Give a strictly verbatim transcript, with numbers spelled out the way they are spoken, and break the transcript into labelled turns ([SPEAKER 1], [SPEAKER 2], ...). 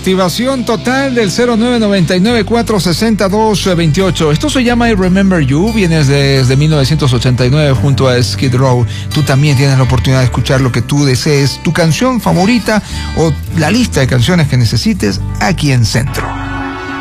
[SPEAKER 1] Activación total del cero nueve nueve nueve cuatro seis dos dos ocho. Esto se llama I Remember You, vienes desde mil novecientos ochenta y nueve junto a Skid Row. Tú también tienes la oportunidad de escuchar lo que tú desees, tu canción favorita o la lista de canciones que necesites aquí en Centro.